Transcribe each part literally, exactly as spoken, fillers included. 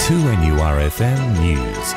two N U R F M News.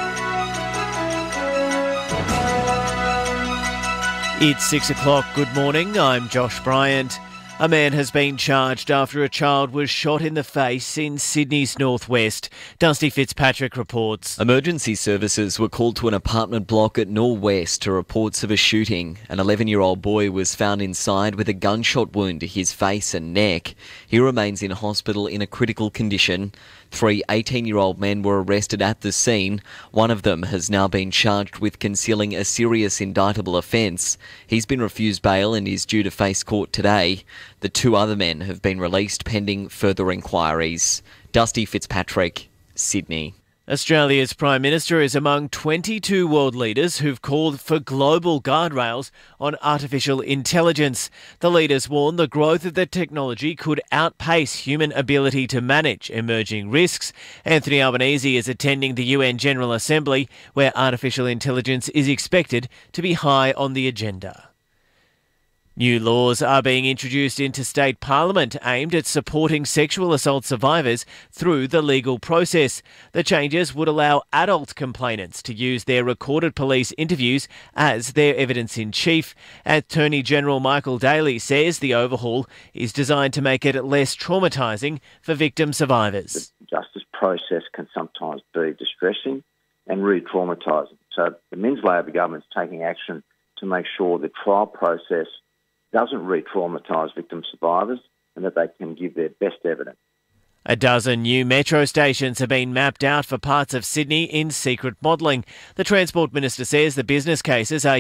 It's six o'clock. Good morning. I'm Josh Bryant. A man has been charged after a child was shot in the face in Sydney's northwest. Dusty Fitzpatrick reports. Emergency services were called to an apartment block at Norwest to reports of a shooting. An eleven-year-old boy was found inside with a gunshot wound to his face and neck. He remains in hospital in a critical condition. Three eighteen-year-old men were arrested at the scene. One of them has now been charged with concealing a serious indictable offence. He's been refused bail and is due to face court today. The two other men have been released pending further inquiries. Dusty Fitzpatrick, Sydney. Australia's Prime Minister is among twenty-two world leaders who've called for global guardrails on artificial intelligence. The leaders warn the growth of the technology could outpace human ability to manage emerging risks. Anthony Albanese is attending the U N General Assembly, where artificial intelligence is expected to be high on the agenda. New laws are being introduced into state parliament aimed at supporting sexual assault survivors through the legal process. The changes would allow adult complainants to use their recorded police interviews as their evidence in chief. Attorney General Michael Daly says the overhaul is designed to make it less traumatising for victim survivors. The justice process can sometimes be distressing and re-traumatising. So the Men's Labor government's taking action to make sure the trial process doesn't re-traumatise victim survivors and that they can give their best evidence. A dozen new metro stations have been mapped out for parts of Sydney in secret modelling. The Transport Minister says the business cases are